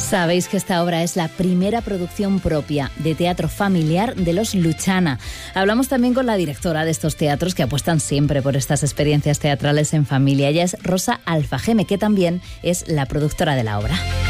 Sabéis que esta obra es la primera producción propia de teatro familiar de los Luchana. Hablamos también con la directora de estos teatros que apuestan siempre por estas experiencias teatrales en familia. Ella es Rosa Alfajeme, que también es la productora de la obra.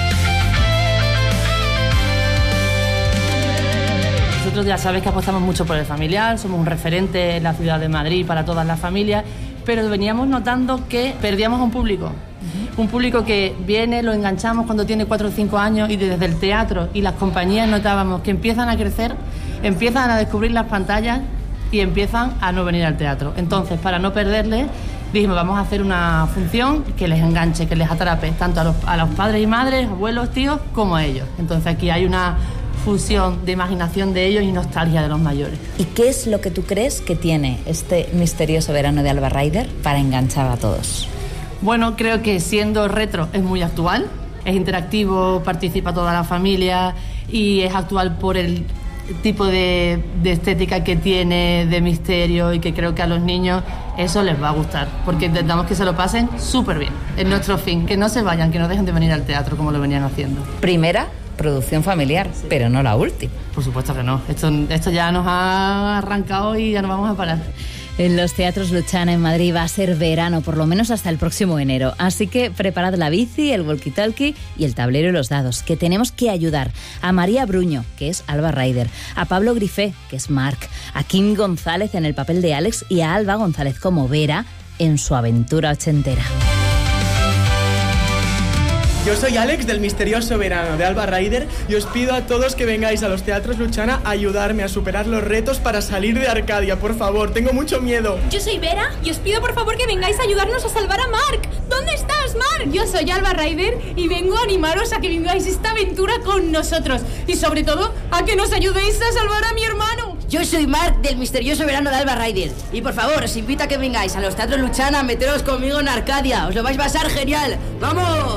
Nosotros ya sabéis que apostamos mucho por el familiar, somos un referente en la ciudad de Madrid para todas las familias, pero veníamos notando que perdíamos a un público. Un público que viene, lo enganchamos cuando tiene 4 o 5 años y desde el teatro y las compañías notábamos que empiezan a crecer, empiezan a descubrir las pantallas y empiezan a no venir al teatro. Entonces, para no perderles, dijimos, vamos a hacer una función que les enganche, que les atrape, tanto a los padres y madres, abuelos, tíos, como a ellos. Entonces aquí hay una fusión de imaginación de ellos y nostalgia de los mayores. ¿Y qué es lo que tú crees que tiene este misterioso verano de Alba Ryder para enganchar a todos? Bueno, creo que siendo retro es muy actual, es interactivo, participa toda la familia y es actual por el tipo de estética que tiene, de misterio, y que creo que a los niños eso les va a gustar, porque intentamos que se lo pasen súper bien. Es nuestro fin, que no se vayan, que no dejen de venir al teatro como lo venían haciendo. Primera producción familiar, sí, pero no la última. Por supuesto que no, esto ya nos ha arrancado y ya no vamos a parar. En los teatros Luchana en Madrid va a ser verano, por lo menos hasta el próximo enero. Así que preparad la bici, el walkie-talkie y el tablero y los dados, que tenemos que ayudar a María Bruño, que es Alba Ryder, a Pablo Grifé, que es Marc, a Kim González en el papel de Alex y a Alba González como Vera en su aventura ochentera. Yo soy Alex del misterioso verano de Alba Ryder y os pido a todos que vengáis a los teatros Luchana a ayudarme a superar los retos para salir de Arcadia, por favor, tengo mucho miedo. Yo soy Vera y os pido por favor que vengáis a ayudarnos a salvar a Marc. ¿Dónde estás, Marc? Yo soy Alba Ryder y vengo a animaros a que vengáis esta aventura con nosotros y sobre todo a que nos ayudéis a salvar a mi hermano. Yo soy Marc del misterioso verano de Alba Ryder y por favor os invito a que vengáis a los teatros Luchana a meteros conmigo en Arcadia, os lo vais a pasar genial. ¡Vamos!